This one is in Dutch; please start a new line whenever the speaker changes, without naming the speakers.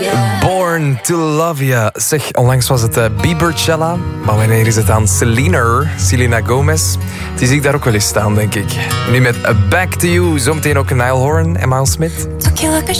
Born to Love You. Zeg, onlangs was het Biebercella, maar wanneer is het aan Selena Gomez? Die zie ik daar ook wel eens staan, denk ik. Nu met Back to You, zometeen ook Niall Horan en Miles Smith.
Took you like a